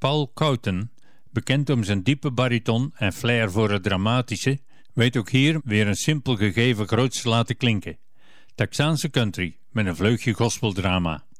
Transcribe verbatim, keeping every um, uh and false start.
Paul Cowton, bekend om zijn diepe bariton en flair voor het dramatische, weet ook hier weer een simpel gegeven groots te laten klinken. Texaanse country met een vleugje gospeldrama.